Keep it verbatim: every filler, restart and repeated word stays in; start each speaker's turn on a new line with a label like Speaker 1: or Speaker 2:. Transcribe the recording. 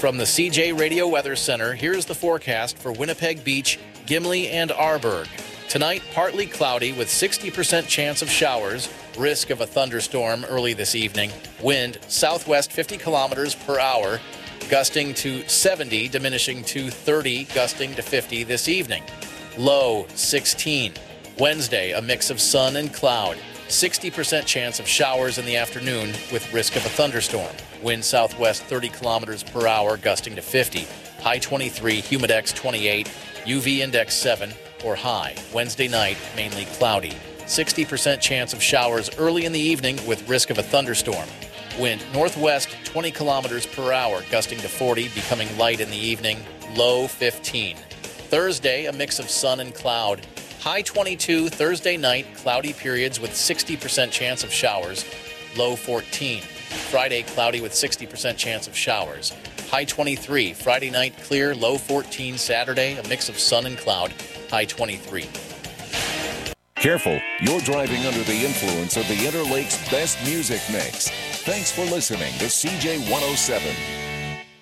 Speaker 1: From the C J Radio Weather Center, here's the forecast for Winnipeg Beach, Gimli, and Arborg. Tonight, partly cloudy with sixty percent chance of showers, risk of a thunderstorm early this evening. Wind southwest fifty kilometers per hour, gusting to seventy, diminishing to thirty, gusting to fifty this evening. Low sixteen. Wednesday, a mix of sun and cloud. sixty percent chance of showers in the afternoon with risk of a thunderstorm. Wind southwest thirty kilometers per hour, gusting to fifty. High twenty-three, humidex twenty-eight, U V index seven or high. Wednesday night, mainly cloudy. sixty percent chance of showers early in the evening with risk of a thunderstorm. Wind northwest twenty kilometers per hour, gusting to forty, becoming light in the evening. Low fifteen. Thursday, a mix of sun and cloud. High twenty-two, Thursday night, cloudy periods with sixty percent chance of showers. Low fourteen. Friday, cloudy with sixty percent chance of showers. High twenty-three. Friday night, clear. Low fourteen. Saturday, a mix of sun and cloud. High twenty-three.
Speaker 2: Careful, you're driving under the influence of the Interlake's best music mix. Thanks for listening to C J one oh seven.